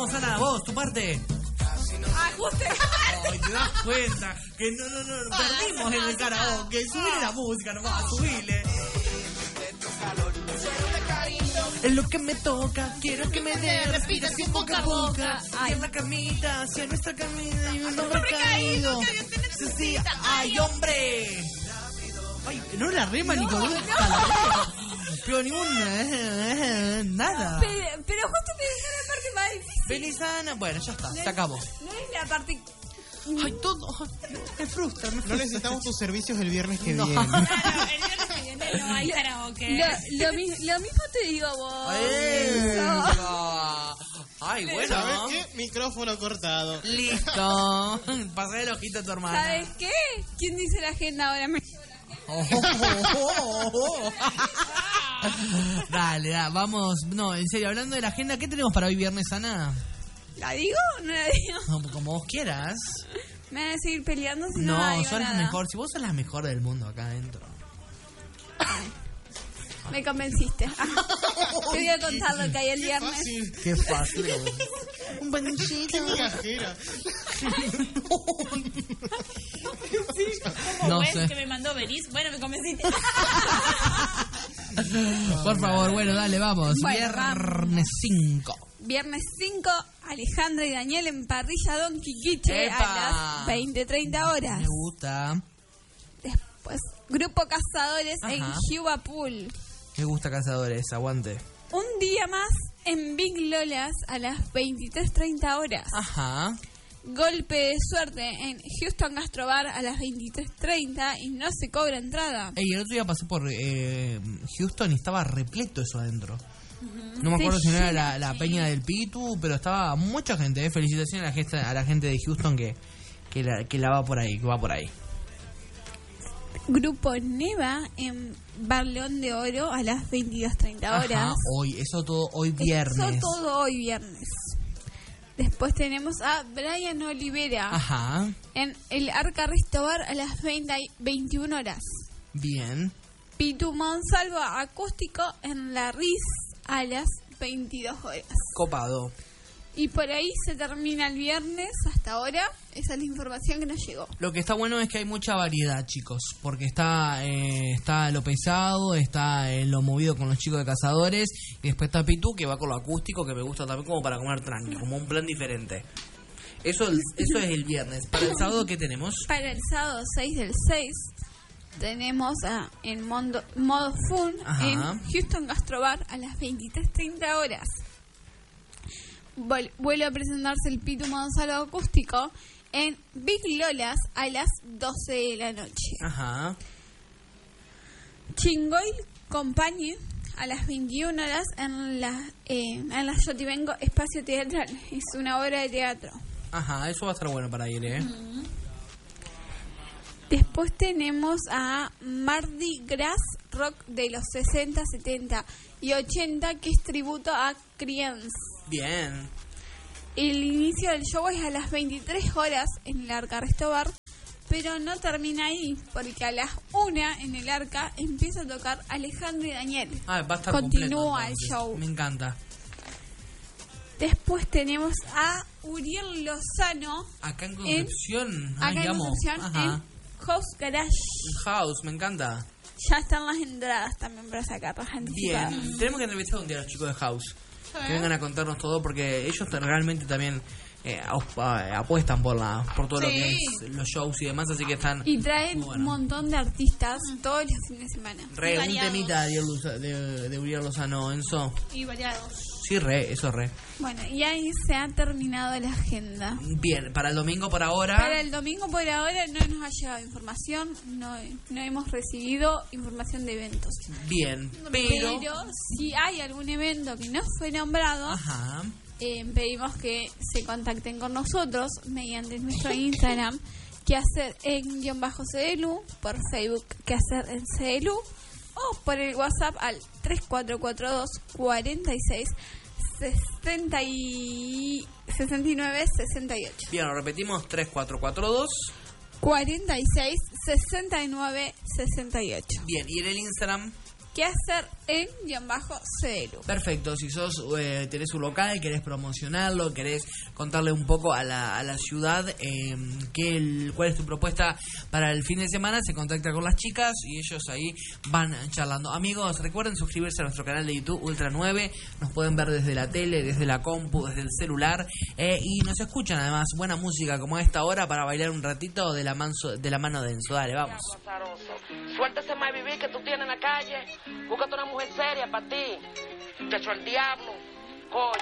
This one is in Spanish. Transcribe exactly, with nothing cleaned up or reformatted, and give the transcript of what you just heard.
Vamos, Ana, vos, tu parte. Ajuste. Ay, te das cuenta que no, no, no, perdimos en el karaoke. Subile la música nomás, subile. En lo que me toca, quiero que me dé respiración boca a boca. Hacia la camita, hacia nuestra camita y un hombre caído. Sí, sí, ay, hombre. Ay, no la rema ni con un calavera. Pero ningún... Eh, eh, nada. Pero, pero justo te dije la parte más difícil. Feliz Ana. Bueno, ya está, se acabó. No es la parte... Ay, todo... Me frustra, me frustra. No necesitamos tus servicios el viernes que No. viene. Claro, el viernes que viene no hay karaoke. Lo, lo, mi- lo mismo te digo a vos. Esa. Ay, bueno. ¿Sabes qué? Micrófono cortado. Listo. Pasé el ojito a tu hermana. ¿Sabes qué? ¿Quién dice la agenda ahora? Me... Oh, oh, oh, oh. Dale, dale, vamos. No, en serio, hablando de la agenda, ¿qué tenemos para hoy viernes, Ana? ¿La digo o no la digo? No, como vos quieras. Me van a seguir peleando si no, No, digo sos la nada. mejor. Si vos sos la mejor del mundo acá adentro. Me convenciste. Ah, te voy a contar lo que hay el Qué viernes. fácil. Qué fácil. Un panchito. Qué migajera. ¿Cómo No ves sé. que me mandó Beris? Bueno, me convenciste. Por favor, bueno, dale, vamos. Bueno, Viernes cinco. Viernes cinco, Alejandra y Daniel en Parrilla Don Quiquiche ¡Epa! a las veinte treinta horas. Me gusta. Después, Grupo Cazadores Ajá. en Juba Pool. Me gusta Cazadores, aguante. Un día más en Big Lolas a las veintitrés treinta horas. Ajá. Golpe de suerte en Houston Gastrobar a las veintitrés treinta y no se cobra entrada. Ey, el otro día pasé por eh, Houston y estaba repleto eso adentro. No me Sí, acuerdo si no era sí, la, la sí. Peña del Pitu, pero estaba mucha gente. Eh. Felicitaciones a la gente, a la gente de Houston que, que, la, que la va por ahí, que va por ahí. Grupo Neva en Bar León de Oro a las veintidós treinta horas. Ajá, hoy, eso todo hoy viernes. Eso todo hoy viernes. Después tenemos a Brian Olivera Ajá, en el Arca Ristobar a las veinte, veintiuna horas. bien. Pitu Monsalvo acústico en La Riz a las veintidós horas. Copado. Y por ahí se termina el viernes hasta ahora. Esa es la información que nos llegó. Lo que está bueno es que hay mucha variedad, chicos, porque está eh, está lo pesado, está eh, lo movido con los chicos de Cazadores, y después está Pitu, que va con lo acústico, que me gusta también como para comer tranqui, como un plan diferente. Eso, eso es el viernes. Para el sábado, ¿qué tenemos? Para el sábado seis del seis tenemos a, en modo, modo Fun Ajá. en Houston Gastrobar a las veintitrés treinta horas. Vol- vuelve a presentarse el Pitu Monsalvo acústico en Big Lolas a las doce de la noche. Ajá. Chingoy Company a las veintiuna horas en la eh, en la Yotivengo Espacio Teatral. Es una obra de teatro. Ajá, eso va a estar bueno para ir, ¿eh? Después tenemos a Mardi Gras Rock de los sesenta, setenta y ochenta, que es tributo a Creedence. Bien. El inicio del show es a las veintitrés horas en el Arca Restobar, pero no termina ahí, porque a las una en el Arca empieza a tocar Alejandro y Daniel. Ah, va a estar Continúa completo, el entonces. show. Me encanta. Después tenemos a Uriel Lozano, Acá en Concepción. acá Ay, en amo. Concepción, Ajá. en House Garage. House, me encanta. Ya están las entradas también para sacar las anticipadas. Bien. Tenemos que entrevistar un día a los chicos de House. Que vengan a contarnos todo, porque ellos te- realmente también eh, au- a- apuestan por la por todo lo Sí. que es los shows y demás, así que están Y traen muy un buenos. montón de artistas todos los fines de semana. Re, un variados. temita de, Luza- de, de Uriel Lozano, Enzo. Y variados. Sí, re, eso re. Bueno, y ahí se ha terminado la agenda. Bien, para el domingo por ahora. Para el domingo por ahora no nos ha llegado información, no, no hemos recibido información de eventos. Bien, pero. Pero si hay algún evento que no fue nombrado, Ajá. eh, pedimos que se contacten con nosotros mediante nuestro Instagram, que hacer en guión bajo C D L U, por Facebook, que hacer en C D L U, o por el WhatsApp al tres cuatro cuatro dos, cuarenta y seis, sesenta y sesenta y nueve, sesenta y ocho. Bien, lo repetimos: tres cuatro cuatro dos. cuarenta y seis, sesenta y nueve, sesenta y ocho. Bien, y en el Instagram. ¿Qué hacer en guión bajo Celu. Perfecto, si sos eh, tenés un local, querés promocionarlo, querés contarle un poco a la, a la ciudad eh, que el, cuál es tu propuesta para el fin de semana, se contacta con las chicas y ellos ahí van charlando. Amigos, recuerden suscribirse a nuestro canal de YouTube Ultra nueve, nos pueden ver desde la tele, desde la compu, desde el celular eh, y nos escuchan además buena música como esta hora para bailar un ratito de la, manso, de la mano de Enzo. Dale, vamos. Suéltese más vivir que tú tienes en la calle. Búscate una mujer seria para ti. Te echó el diablo. Coño.